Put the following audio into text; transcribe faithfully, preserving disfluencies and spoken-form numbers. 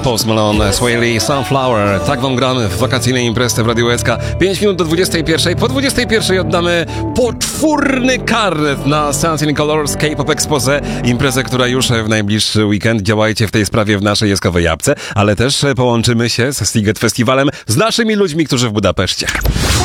Post Malone, Swae Lee, Sunflower. Tak wam gramy w wakacyjnej imprezie w Radiu S K. pięć minut do dwudziestej pierwszej. Po dwudziestej pierwszej oddamy poczwórny karnet na Sounds in Colors K-pop Expose. Imprezę, która już w najbliższy weekend. Działajcie w tej sprawie w naszej jeskowej japce, ale też połączymy się z Sziget Festiwalem z naszymi ludźmi, którzy w Budapeszcie.